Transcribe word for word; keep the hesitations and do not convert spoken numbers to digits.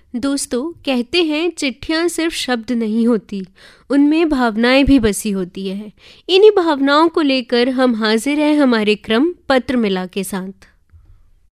दोस्तों, कहते हैं चिट्ठियाँ सिर्फ शब्द नहीं होती, उनमें भावनाएं भी बसी होती है। इन्हीं भावनाओं को लेकर हम हाजिर हैं हमारे क्रम पत्र मिला के साथ।